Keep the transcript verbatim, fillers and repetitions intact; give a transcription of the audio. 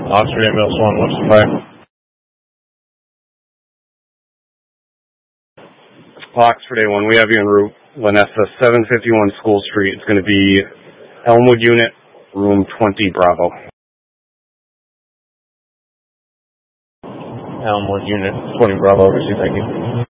Oxford eight Mills one, what's the fire? Oxford A one, we have you en route. Lanessa, seven fifty-one School Street. It's going to be Elmwood Unit, room twenty, Bravo. Elmwood Unit, twenty Bravo, receive, thank you.